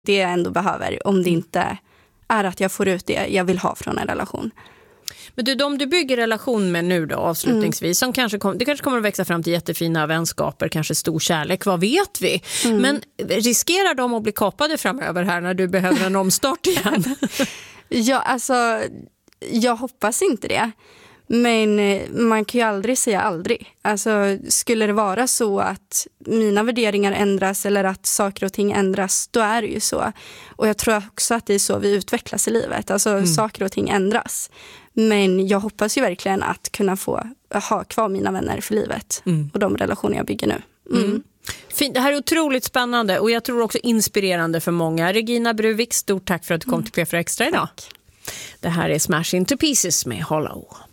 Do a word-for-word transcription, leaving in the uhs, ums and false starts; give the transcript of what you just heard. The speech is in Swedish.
det jag ändå behöver, om det inte är att jag får ut det jag vill ha från en relation. Men du, de du bygger relation med nu då avslutningsvis, mm. som kanske kom, det kanske kommer att växa fram till jättefina vänskaper, kanske stor kärlek, vad vet vi? Mm. Men riskerar de att bli kapade framöver här när du behöver en omstart igen? Ja, alltså jag hoppas inte det. Men man kan ju aldrig säga aldrig. Alltså, skulle det vara så att mina värderingar ändras eller att saker och ting ändras, då är det ju så. Och jag tror också att det är så vi utvecklas i livet. Alltså mm. saker och ting ändras. Men jag hoppas ju verkligen att kunna få ha kvar mina vänner för livet. Mm. Och de relationer jag bygger nu. Mm. Mm. Fint. Det här är otroligt spännande och jag tror också inspirerande för många. Regina Bruvik, stort tack för att du kom mm. till P fyra Extra idag. Tack. Det här är Smash Into Pieces med Hollow.